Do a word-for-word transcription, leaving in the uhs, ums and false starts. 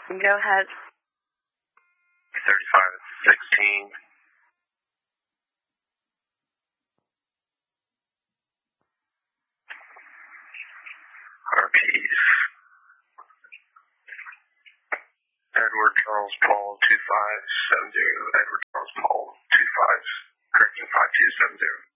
Go ahead. thirty-five sixteen. R Ps. Edward Charles Paul two five seven zero. Edward Charles Paul two five. Correction five two seven zero.